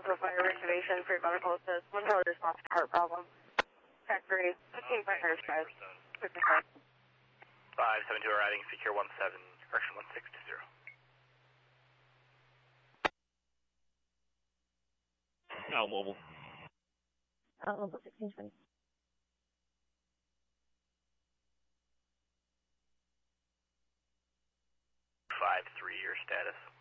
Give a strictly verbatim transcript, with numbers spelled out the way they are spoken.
also fire reservation for medical assist. One tower response to heart problem. Factory, fifteen point nine five. five seven two arriving, secure one seven, correction one six two zero. Now mobile. Uh, mobile sixteen twenty. five three, your status.